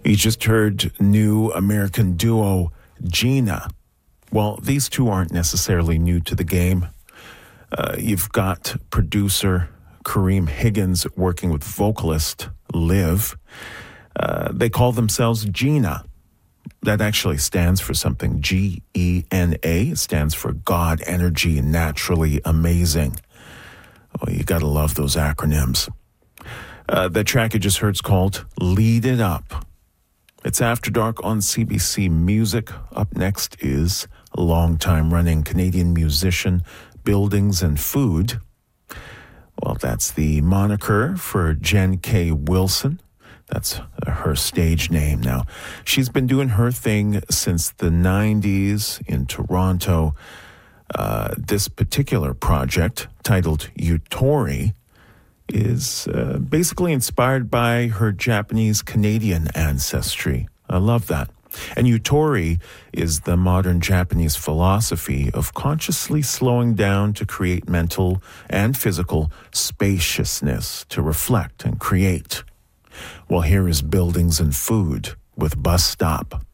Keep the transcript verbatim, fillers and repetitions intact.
You just heard new American duo Gina. Well, these two aren't necessarily new to the game. Uh, you've got producer Kareem Higgins working with vocalist Liv. Uh, they call themselves Gina. That actually stands for something. G E N A. It stands for God, Energy, Naturally Amazing. Oh, you gotta love those acronyms. Uh, the track you just heard is called Lead It Up. It's After Dark on C B C Music. Up next is long-time-running Canadian musician Buildings and Food. Well, that's the moniker for Jen K. Wilson. That's her stage name now. She's been doing her thing since the nineties in Toronto. Uh, this particular project, titled Yutori, is uh, basically inspired by her Japanese-Canadian ancestry. I love that. And Yutori is the modern Japanese philosophy of consciously slowing down to create mental and physical spaciousness to reflect and create. Well, here is Buildings and Food with Bus Stop.